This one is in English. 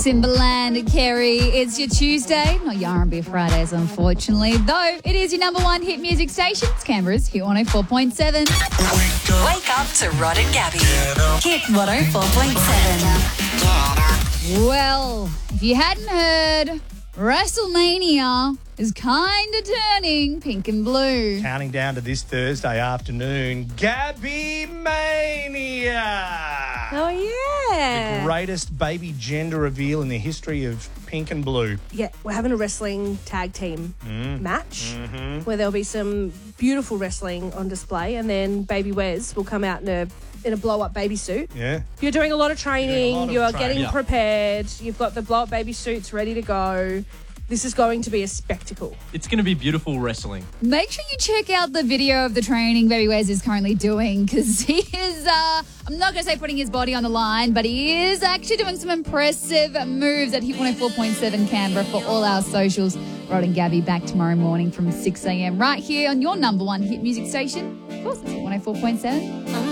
Timberland, Kerry. It's your Tuesday, not your R&B Fridays, unfortunately. Though it is your number one hit music station. It's Canberra's Hit 104.7. Wake up to Rod and Gabby. Hit 104.7. Well, if you hadn't heard, WrestleMania is kind of turning pink and blue. Counting down to this Thursday afternoon, Gabby Mania. Oh, yeah. The greatest baby gender reveal in the history of Pink and Blue. Yeah, we're having a wrestling tag team match where there'll be some beautiful wrestling on display, and then Baby Wes will come out in a blow-up baby suit. Yeah. You're doing a lot of training. You are training. getting prepared. You've got the blow-up baby suits ready to go. This is going to be a spectacle. It's going to be beautiful wrestling. Make sure you check out the video of the training Baby Wes is currently doing, because he is, I'm not going to say putting his body on the line, but he is actually doing some impressive moves at Hit 104.7 Canberra for all our socials. Rod and Gabby back tomorrow morning from 6 a.m. right here on your number one hit music station. Of course, it's Hit 104.7.